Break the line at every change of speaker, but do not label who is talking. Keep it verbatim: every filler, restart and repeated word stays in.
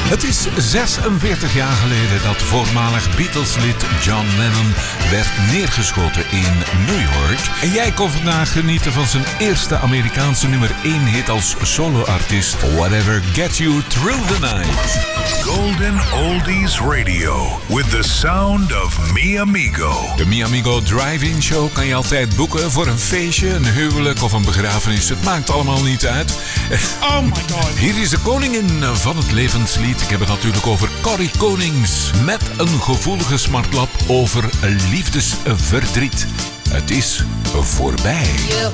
Het is zesenveertig jaar geleden dat voormalig Beatles-lid John Lennon werd neergeschoten in New York. En jij kon vandaag genieten van zijn eerste Amerikaanse nummer één hit als solo-artiest. Whatever Gets You Through the Night.
Golden Oldies Radio with the sound of Mi Amigo.
De Mi Amigo Drive-In Show kan je altijd boeken voor een feestje, een huwelijk of een begrafenis. Het maakt allemaal niet uit.
Oh my god.
Hier is de koningin van het levenslied. Ik heb het natuurlijk over Corrie Konings. Met een gevoelige smartlap over liefdesverdriet. Het is voorbij.
Je